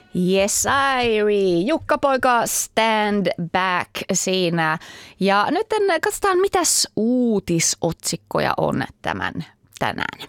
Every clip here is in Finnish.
Yes, Airi. Jukka-poika Stand Back siinä. Ja nyt katsotaan, mitäs uutisotsikkoja on tänään.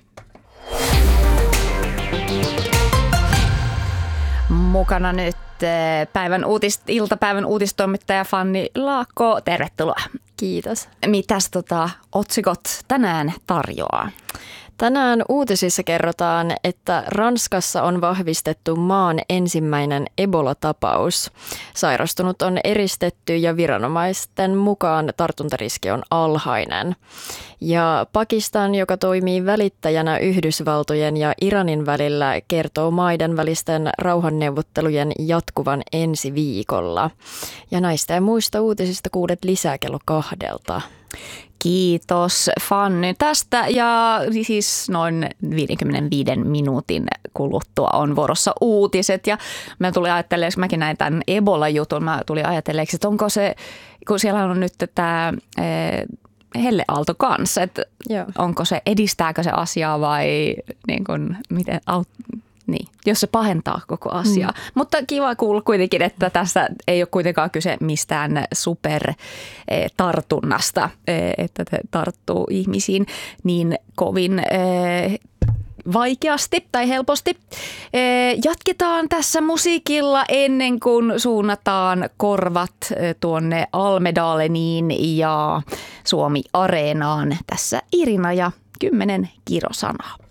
Mukana nyt iltapäivän uutistoimittaja Fanny Laakko. Tervetuloa. Kiitos. Mitäs otsikot tänään tarjoaa? Tänään uutisissa kerrotaan, että Ranskassa on vahvistettu maan ensimmäinen Ebola-tapaus. Sairastunut on eristetty ja viranomaisten mukaan tartuntariski on alhainen. Ja Pakistan, joka toimii välittäjänä Yhdysvaltojen ja Iranin välillä, kertoo maiden välisten rauhanneuvottelujen jatkuvan ensi viikolla. Ja näistä ja muista uutisista kuulet lisää kello 2. Kiitos Fanny tästä, ja siis noin 55 minuutin kuluttua on vuorossa uutiset, ja mä tulin ajattelemaan, mäkin näin tämän Ebola-jutun, mä tulin ajattelemaan, että onko se, kun siellä on nyt tämä helleaalto kanssa, että onko se, edistääkö se asiaa vai niin kuin, miten niin, jos se pahentaa koko asiaa. Mutta kiva kuulla kuitenkin, että tässä ei ole kuitenkaan kyse mistään supertartunnasta, että se tarttuu ihmisiin niin kovin vaikeasti tai helposti. Jatketaan tässä musiikilla ennen kuin suunnataan korvat tuonne Almedaleniin ja Suomi Areenaan. Tässä Irina ja 10 kirosanaa.